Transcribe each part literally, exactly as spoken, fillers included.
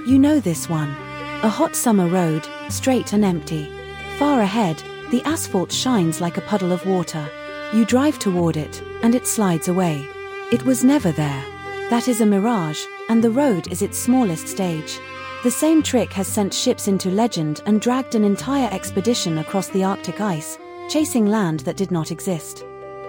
You know this one. A hot summer road, straight and empty. Far ahead, the asphalt shines like a puddle of water. You drive toward it, and it slides away. It was never there. That is a mirage, and the road is its smallest stage. The same trick has sent ships into legend and dragged an entire expedition across the Arctic ice, chasing land that did not exist.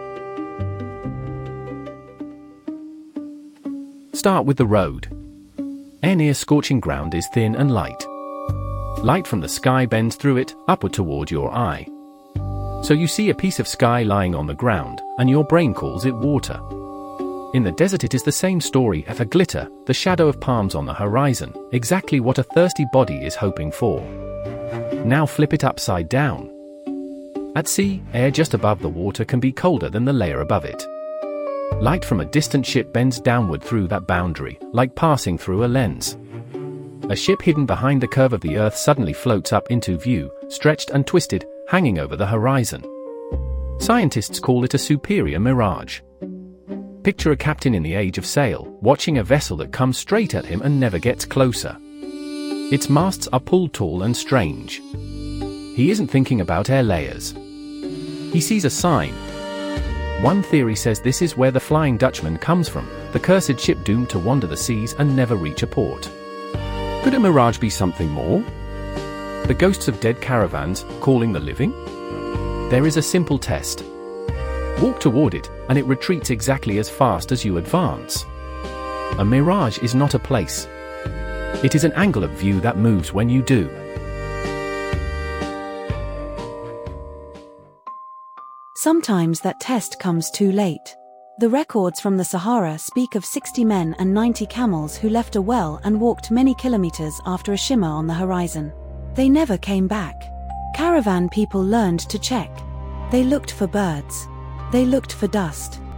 Start with the road. Air near scorching ground is thin and light. Light from the sky bends through it, upward toward your eye. So you see a piece of sky lying on the ground, and your brain calls it water. In the desert it is the same story, a glitter, the shadow of palms on the horizon, exactly what a thirsty body is hoping for. Now flip it upside down. At sea, air just above the water can be colder than the layer above it. Light from a distant ship bends downward through that boundary, like passing through a lens. A ship hidden behind the curve of the earth suddenly floats up into view, stretched and twisted, hanging over the horizon. Scientists call it a superior mirage. Picture a captain in the age of sail, watching a vessel that comes straight at him and never gets closer. Its masts are pulled tall and strange. He isn't thinking about air layers. He sees a sign. One theory says this is where the Flying Dutchman comes from, the cursed ship doomed to wander the seas and never reach a port. Could a mirage be something more? The ghosts of dead caravans, calling the living? There is a simple test. Walk toward it, and it retreats exactly as fast as you advance. A mirage is not a place. It is an angle of view that moves when you do. Sometimes that test comes too late. The records from the Sahara speak of sixty men and ninety camels who left a well and walked many kilometers after a shimmer on the horizon. They never came back. Caravan people learned to check. They looked for birds. They looked for dust.